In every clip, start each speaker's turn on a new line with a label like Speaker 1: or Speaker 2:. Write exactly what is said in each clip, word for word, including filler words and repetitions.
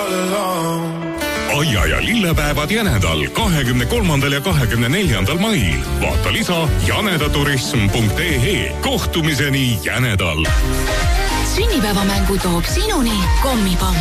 Speaker 1: Aia ja lillepäevad Jänedal kahekümne kolmandal ja kahekümne neljandal mail. Vaata lisa janedaturism punkt ee. Kohtumiseni Jänedal.
Speaker 2: Sünnipäevamängu toob sinuni Kommipomm.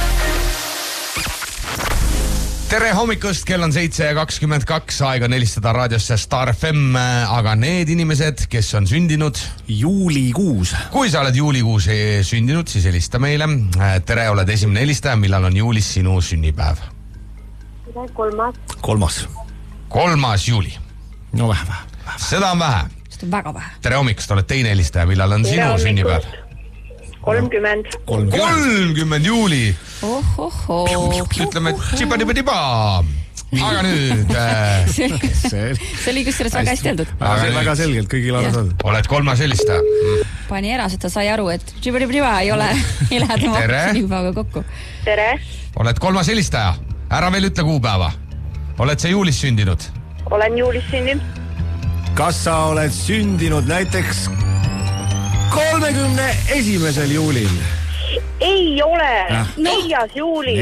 Speaker 3: Tere hommikust, kell on seitse ja kakskümmend kaks, aeg on helistada raadiosse Star F M, aga need inimesed, kes on sündinud
Speaker 4: juulikuus.
Speaker 3: Kui sa oled juulikuus sündinud, siis helista meile. Tere, oled esimene helistaja, millal on juulis sinu sünnipäev?
Speaker 5: Kolmas.
Speaker 4: Kolmas.
Speaker 3: Kolmas juuli.
Speaker 4: No vähe, vähe.
Speaker 3: Seda on vähe.
Speaker 5: Seda on väga vähe.
Speaker 3: Tere hommikust, oled teine helistaja, millal on sinu sünnipäev?
Speaker 5: kolmkümmend.
Speaker 3: kolmkümmend juuli.
Speaker 5: Ohohoo.
Speaker 3: Ütleme tšipadiba-diba. Aga nüüd... Äh...
Speaker 5: See, see oli kusjuures väga hästi öeldud.
Speaker 4: Väga, väga selgelt, kõigil aru saada.
Speaker 3: Oled kolmas helistaja.
Speaker 5: Pani ära, et ta sai aru, et tšipadiba-diba ei ole ei lähe tema sünnipäevaga kokku.
Speaker 6: Tere.
Speaker 3: Oled kolmas helistaja. Ära veel ütle kuupäeva. Oled sa juulis sündinud?
Speaker 6: Olen juulis sündinud.
Speaker 4: Kas sa oled sündinud näiteks kolmekümne esimesel juulil?
Speaker 6: Ei ole. Neljas juuli.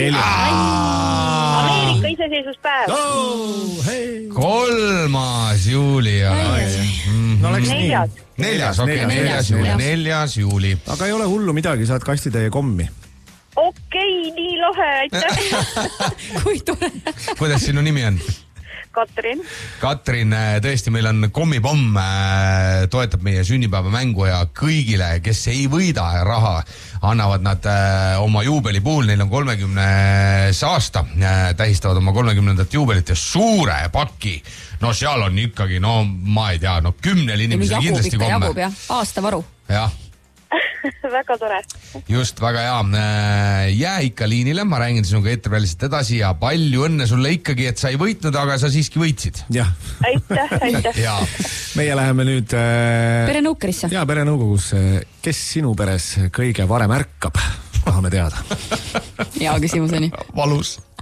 Speaker 6: Ameerika iseseisvuspäev.
Speaker 4: Oh, hey.
Speaker 3: Kolmas juuli.
Speaker 4: No läks
Speaker 6: Neljas.
Speaker 4: nii.
Speaker 3: Neljas, okei, okay, neljas juuli. Neljas juuli.
Speaker 4: Aga ei ole hullu midagi, saad kastitäie kommi.
Speaker 6: Okei, nii lohe, aitäh.
Speaker 5: Kui tore.
Speaker 3: Kuidas sinu nimi on?
Speaker 6: Katrin.
Speaker 3: Katrin, tõesti, meil on Kommipomm, toetab meie sünnipäeva mängu ja kõigile, kes ei võida raha, annavad nad oma juubeli puhul, neil on kolmekümnes aasta, tähistavad oma kolmekümnendat juubelit ja suure paki. No seal on ikkagi, no ma ei tea, no kümnel inimesel kindlasti komme.
Speaker 5: Jagub, jah. Aasta varu.
Speaker 3: Jah.
Speaker 6: Väga tore.
Speaker 3: Just, väga hea. Jää ikka liinile, ma räägin sinuga eetriväliselt edasi ja palju õnne sulle ikkagi, et sa ei võitnud, aga sa siiski võitsid.
Speaker 4: Jah.
Speaker 6: Aitäh, aitäh.
Speaker 3: Ja.
Speaker 4: Meie läheme nüüd... Äh...
Speaker 5: Perenõukerisse.
Speaker 4: Jaa, perenõukogusse. Kes sinu peres kõige varem ärkab? Tahame teada.
Speaker 5: Hea küsimuseni.
Speaker 3: Valus.